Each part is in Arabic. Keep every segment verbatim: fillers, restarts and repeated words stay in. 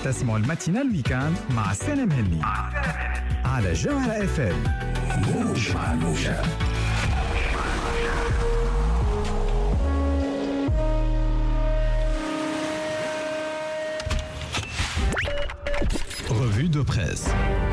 تسمعوا الماتينال ويكاند مع سالم هلمي على جوهرة اف ام. موج مع الموجة. Revue de presse.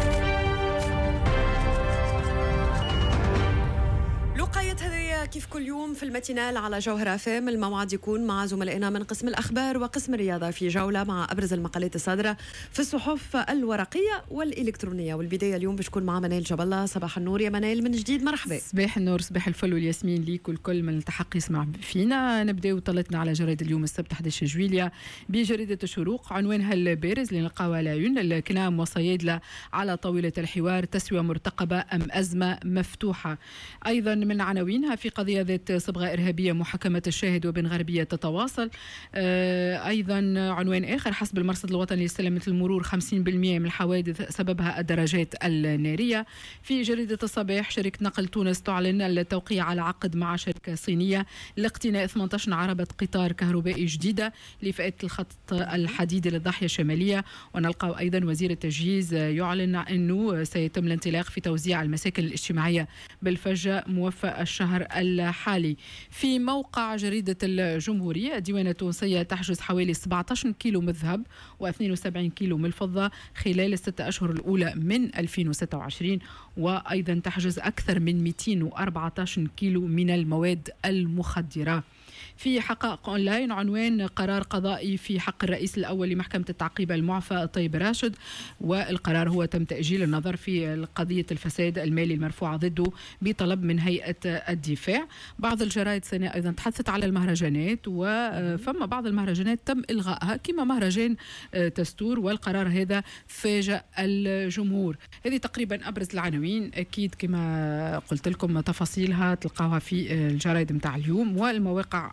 لقاية هذه كيف كل يوم في الماتينال على جوهرة اف ام. الموعد يكون مع زملائنا من قسم الأخبار وقسم الرياضة في جولة مع أبرز المقالات الصادرة في الصحف الورقية والإلكترونية. والبداية اليوم بتكون مع منال جاب الله. صباح النور يا منال من جديد، مرحبا. صباح النور، صباح الفل والياسمين ليك والكل من التحق يسمع فينا. نبدأ وطلتنا على جرائد اليوم السبت أحد عشر جويلية بجريدة الشروق، عنوانها البارز اللي نلقاو على عيون: الكنام وصيادلة على طاولة الحوار، تسوية مرتقبة أم أزمة مفتوحة. أيضا من عناوينها: في قضية ذات صبغة إرهابية محاكمة الشاهد وبن غربية تتواصل. آه أيضا عنوان آخر: حسب المرصد الوطني لسلامة المرور خمسين بالمئة من الحوادث سببها الدراجات النارية. في جريدة الصباح: شركة نقل تونس تعلن التوقيع على عقد مع شركة صينية لاقتناء ثمانية عشر عربة قطار كهربائي جديدة لفئة الخط الحديدي للضاحية الشمالية. ونلقى أيضا وزير التجهيز يعلن أنه سيتم الانطلاق في توزيع المساكن الاجتماعية بالفجة موفى الشهر الحالي. في موقع جريدة الجمهورية: الديوانة التونسية تحجز حوالي سبعة عشر كيلو من الذهب واثنين وسبعين كيلو من الفضة خلال الستة أشهر الأولى من ألفين وستة وعشرين، وأيضا تحجز أكثر من مئتين وأربعة عشر كيلو من المواد المخدرة. في حقائق أونلاين: عنوان قرار قضائي في حق الرئيس الأول لمحكمة التعقيب المعفى طيب راشد، والقرار هو تم تأجيل النظر في قضية الفساد المالي المرفوعة ضده بطلب من هيئة الدفاع. بعض الجرائد الصينية أيضا تحدثت على المهرجانات، وفما بعض المهرجانات تم إلغائها كما مهرجان تستور، والقرار هذا فاجأ الجمهور. هذه تقريبا أبرز العناوين. أكيد كما قلت لكم تفاصيلها تلقاوها في الجرائد متاع اليوم والمواقع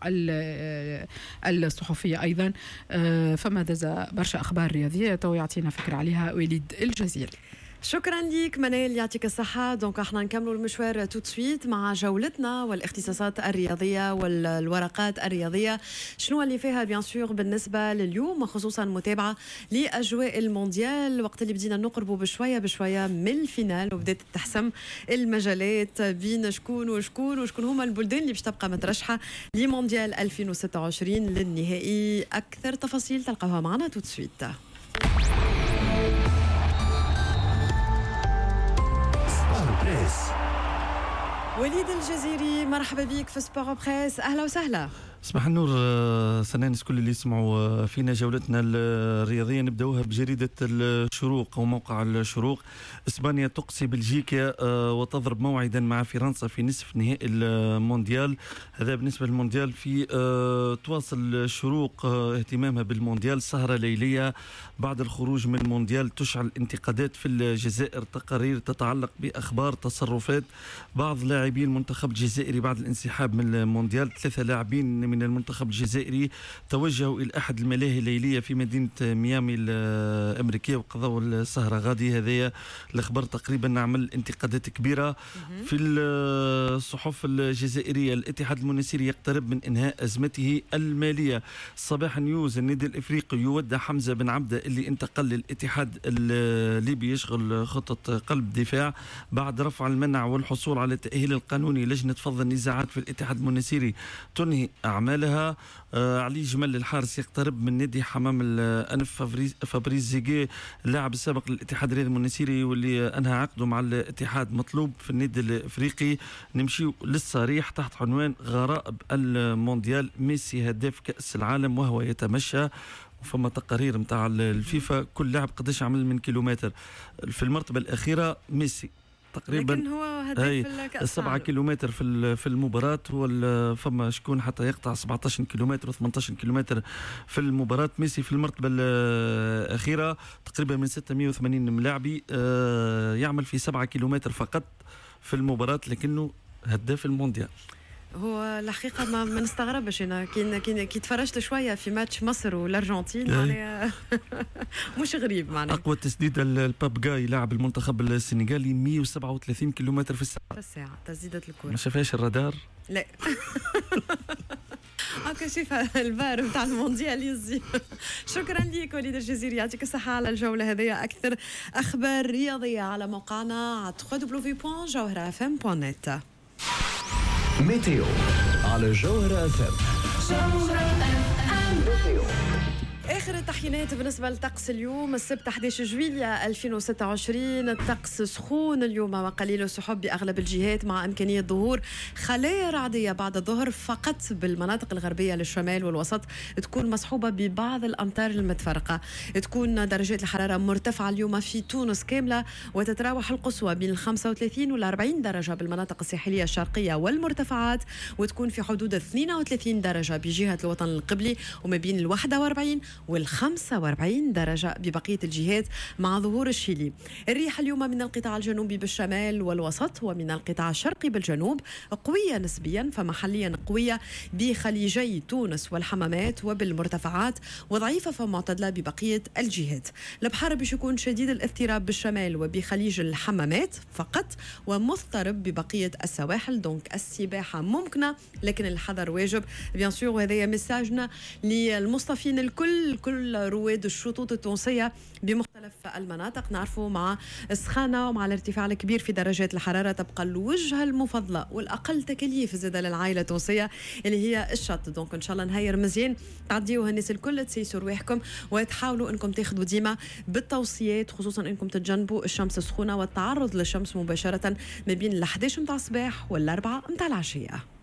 الصحفية أيضا. فما دزا برشا أخبار رياضية تو يعطينا فكرة عليها وليد الجزيري. شكرا ليك منال، يعطيك الصحة. دونك احنا نكملوا المشوار تو سويت مع جولتنا والاختصاصات الرياضية والورقات الرياضية. شنو اللي فيها بيان سور بالنسبة لليوم، خصوصا متابعة لأجواء المونديال، وقت اللي بدينا نقربوا بشوية بشوية من الفينال وبدأت تحسم المجالات بين شكون وشكون وشكون هما البلدان اللي باش تبقى مترشحة لمونديال ألفين وستة وعشرين للنهائي. أكثر تفاصيل تلقاوها معنا تو سويت. وليد الجزيري مرحبا بك في سبور بريس، اهلا وسهلا. صباح النور سنانس كل اللي يسمعوا فينا. جولتنا الرياضيه نبداوها بجريده الشروق وموقع الشروق. اسبانيا تقصي بلجيكا وتضرب موعدا مع فرنسا في نصف نهائي المونديال. هذا بالنسبه للمونديال. في تواصل الشروق اهتمامها بالمونديال: سهره ليليه بعد الخروج من المونديال تشعل انتقادات في الجزائر، تقارير تتعلق باخبار تصرفات بعض لاعبي المنتخب الجزائري بعد الانسحاب من المونديال. ثلاثه لاعبين من المنتخب الجزائري توجهوا إلى أحد الملاهي الليلية في مدينة ميامي الأمريكية وقضوا السهرة غادي. هذه الأخبار تقريبا نعمل انتقادات كبيرة في الصحف الجزائرية. الاتحاد المنستيري يقترب من إنهاء أزمته المالية. صباح نيوز: النادي الإفريقي يودع حمزة بن عبدة اللي انتقل للاتحاد الليبي يشغل خطة قلب دفاع بعد رفع المنع والحصول على التأهيل القانوني. لجنة فض النزاعات في الاتحاد المنستيري تنهي أعمالها. آه علي جمال الحارس يقترب من نادي حمام الأنف. فابريز زيغي اللاعب السابق للاتحاد الرياضي المنستيري واللي أنهى عقده مع الاتحاد مطلوب في النادي الإفريقي. نمشي للصريح تحت عنوان غرائب المونديال: ميسي هداف كأس العالم وهو يتمشى. وفما تقارير متاع الفيفا كل لاعب قداش عمل من كيلومتر. في المرتبة الأخيرة ميسي تقريبا، لكن هو هدف الكأس سبعة كيلومتر في في المباراة، فما شكون حتى يقطع سبعة عشر كيلومتر وثمانية عشر كيلومتر في المباراة. ميسي في المرتبة الأخيرة تقريبا من ستمئة وثمانين ملاعبي، يعمل في سبعة كيلومتر فقط في المباراة، لكنه هداف المونديال. هو الحقيقه ما, ما نستغربش انا كي كي كي تفرجت شويه في ماتش مصر والارجنتين معناها مش غريب معناها. اقوى تسديده الباب جاي لاعب المنتخب السنغالي مئة وسبعة وثلاثين كيلومتر في الساعه في الساعه تسديده الكره. ما شافهاش الرادار؟ لا هكا شايفه الفار نتاع المونديال يزي. شكرا ليك وليد الجزيري، يعطيك الصحه على الجوله هذه. اكثر اخبار رياضيه على موقعنا على دبليو دبليو دبليو بوان جوهره اف ام بوان نت. ميتيو على جوهره اف ام. آخر التحيينات بالنسبة للطقس اليوم السبت أحد عشر جويلية ألفين وستة وعشرين. الطقس سخون اليوم وقليل السحب بأغلب الجهات مع إمكانية ظهور خلايا رعدية بعد الظهر فقط بالمناطق الغربية للشمال والوسط، تكون مصحوبة ببعض الأمطار المتفرقة. تكون درجات الحرارة مرتفعة اليوم في تونس كاملة، وتتراوح القصوى بين خمسة وثلاثين وال أربعين درجة بالمناطق الساحلية الشرقية والمرتفعات، وتكون في حدود اثنين وثلاثين درجة بجهة الوطن القبلي، وما بين ال واحد وأربعين والخمسة وأربعين درجة ببقية الجهات مع ظهور الشيلي. الريح اليوم من القطاع الجنوبي بالشمال والوسط ومن القطاع الشرقي بالجنوب قوية نسبيا، فمحليا قوية بخليجي تونس والحمامات وبالمرتفعات، وضعيفة فمعتدلة ببقية الجهات. البحر باش يكون شديد الاضطراب بالشمال وبخليج الحمامات فقط، ومضطرب ببقية السواحل، دونك السباحة ممكنة لكن الحذر واجب بيان سور. وهذا مساجنا للمصطفين الكل، كل رواد الشطوط التونسية بمختلف المناطق. نعرفوا مع السخانة ومع الارتفاع الكبير في درجات الحرارة تبقى الوجهة المفضلة والأقل تكليف زاد للعائلة التونسية اللي هي الشط. دونك إن شاء الله نهير مزيان تعديوها الناس الكل، تسيسوا رواحكم وتحاولوا أنكم تاخذوا ديما بالتوصيات، خصوصا أنكم تتجنبوا الشمس السخونة والتعرض للشمس مباشرة ما بين الحداش متاع الصباح والأربعة متاع العشية.